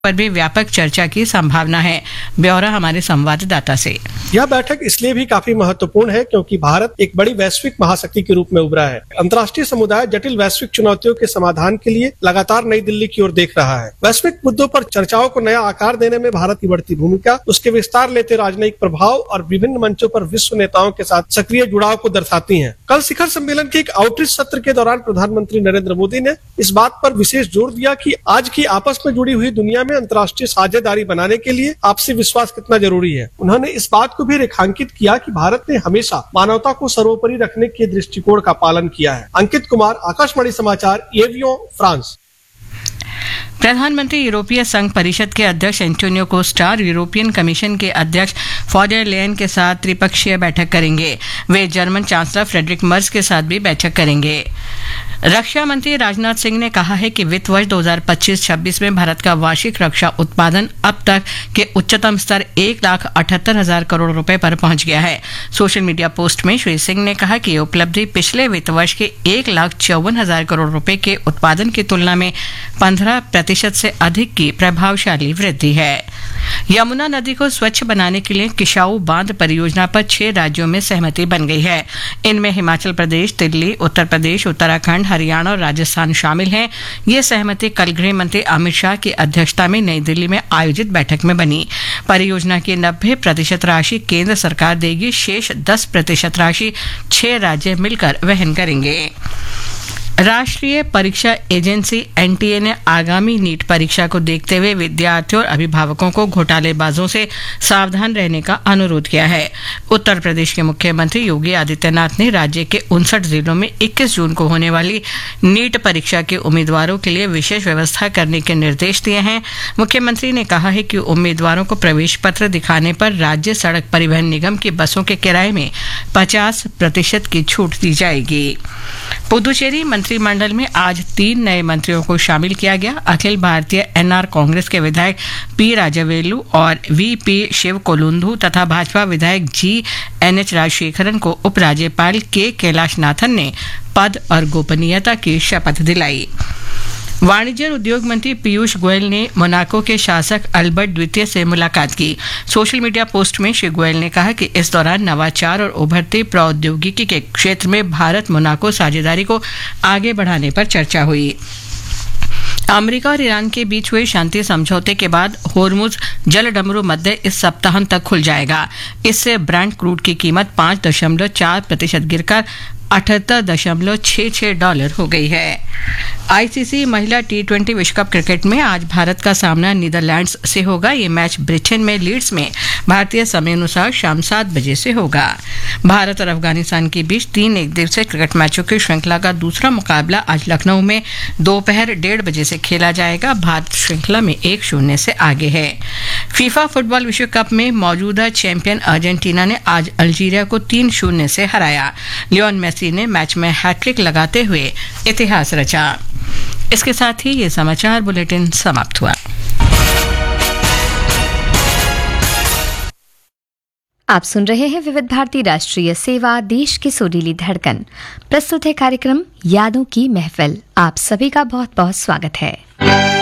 पर भी व्यापक चर्चा की संभावना है। ब्यौरा हमारे संवाददाता से। यह बैठक इसलिए भी काफी महत्वपूर्ण है क्योंकि भारत एक बड़ी वैश्विक महाशक्ति के रूप में उभरा है। अंतर्राष्ट्रीय समुदाय जटिल वैश्विक चुनौतियों के समाधान के लिए लगातार नई दिल्ली की ओर देख रहा है। वैश्विक मुद्दों पर चर्चाओं को नया आकार देने में भारत की बढ़ती भूमिका, उसके विस्तार लेते राजनयिक प्रभाव और विभिन्न मंचों पर विश्व नेताओं के साथ सक्रिय जुड़ाव को दर्शाती हैं। कल शिखर सम्मेलन के एक आउटरीच सत्र के दौरान प्रधानमंत्री नरेंद्र मोदी ने इस बात पर विशेष जोर दिया कि आज की आपस में जुड़ी हुई दुनिया में अंतर्राष्ट्रीय साझेदारी बनाने के लिए आपसी विश्वास कितना जरूरी है। उन्होंने इस बात को भी रेखांकित किया कि भारत ने हमेशा मानवता को सर्वोपरि रखने के दृष्टिकोण का पालन किया है। अंकित कुमार, आकाशवाणी समाचार, एवियों, फ्रांस। प्रधानमंत्री यूरोपीय संघ परिषद के अध्यक्ष एंटोनियो कोस्टा और यूरोपियन कमीशन के अध्यक्ष फॉडर लेयन के साथ त्रिपक्षीय बैठक करेंगे। वे जर्मन चांसलर फ्रेडरिक मर्ज के साथ भी बैठक करेंगे। रक्षा मंत्री राजनाथ सिंह ने कहा है कि वित्त वर्ष 2025-26 में भारत का वार्षिक रक्षा उत्पादन अब तक के उच्चतम स्तर 1,78,000 करोड़ रुपए पर पहुंच गया है। सोशल मीडिया पोस्ट में श्री सिंह ने कहा कि ये उपलब्धि पिछले वित्त वर्ष के 1,54,000 करोड़ रुपए के उत्पादन की तुलना में 15% से अधिक की प्रभावशाली वृद्धि है। यमुना नदी को स्वच्छ बनाने के लिए किशाऊ बांध परियोजना पर 6 राज्यों में सहमति बन गई है। इनमें हिमाचल प्रदेश, दिल्ली, उत्तर प्रदेश, उत्तराखंड, हरियाणा और राजस्थान शामिल हैं। ये सहमति कल गृह मंत्री अमित शाह की अध्यक्षता में नई दिल्ली में आयोजित बैठक में बनी। परियोजना की 90% राशि केंद्र सरकार देगी, शेष 10% राशि 6 राज्य मिलकर वहन करेंगे। राष्ट्रीय परीक्षा एजेंसी एनटीए ने आगामी नीट परीक्षा को देखते हुए विद्यार्थियों और अभिभावकों को घोटालेबाजों से सावधान रहने का अनुरोध किया है। उत्तर प्रदेश के मुख्यमंत्री योगी आदित्यनाथ ने राज्य के 59 जिलों में 21 जून को होने वाली नीट परीक्षा के उम्मीदवारों के लिए विशेष व्यवस्था करने के निर्देश दिए हैं। मुख्यमंत्री ने कहा है कि उम्मीदवारों को प्रवेश पत्र दिखाने पर राज्य सड़क परिवहन निगम की बसों के किराए में 50% की छूट दी जाएगी। पुदुचेरी मंत्रिमंडल में आज 3 नए मंत्रियों को शामिल किया गया। अखिल भारतीय एनआर कांग्रेस के विधायक पी राजवेलु और वीपी शिव कोलुंधु तथा भाजपा विधायक GNH राजशेखरन को उपराज्यपाल के कैलाशनाथन ने पद और गोपनीयता की शपथ दिलाई। वाणिज्य और उद्योग मंत्री पीयूष गोयल ने मोनाको के शासक अल्बर्ट द्वितीय से मुलाकात की। सोशल मीडिया पोस्ट में श्री गोयल ने कहा कि इस दौरान नवाचार और उभरती प्रौद्योगिकी के क्षेत्र में भारत मोनाको साझेदारी को आगे बढ़ाने पर चर्चा हुई। अमेरिका और ईरान के बीच हुए शांति समझौते के बाद होर्मुज जलडमरू मध्य इस सप्ताह तक खुल जाएगा। इससे ब्रेंट क्रूड की कीमत 5.4% गिरकर $78.66 हो गई है। आईसीसी महिला T20 विश्व कप क्रिकेट में आज भारत का सामना नीदरलैंड्स से होगा। ये मैच ब्रिटेन में लीड्स में भारतीय समय अनुसार शाम 7 बजे से होगा। भारत और अफगानिस्तान के बीच 3 एकदिवसीय क्रिकेट मैचों की श्रृंखला का दूसरा मुकाबला आज लखनऊ में दोपहर 1:30 बजे से खेला जाएगा। भारत श्रृंखला में 1-0 से आगे है। फीफा फुटबॉल विश्व कप में मौजूदा चैंपियन अर्जेंटीना ने आज अल्जीरिया को 3-0 से हराया। लियोन मेसी ने मैच में हैट्रिक लगाते हुए इतिहास रचा। इसके साथ ही ये समाचार बुलेटिन समाप्त हुआ। आप सुन रहे हैं विविध भारती राष्ट्रीय सेवा, देश की सुरीली धड़कन। प्रस्तुत है कार्यक्रम यादों की महफिल। आप सभी का बहुत बहुत स्वागत है।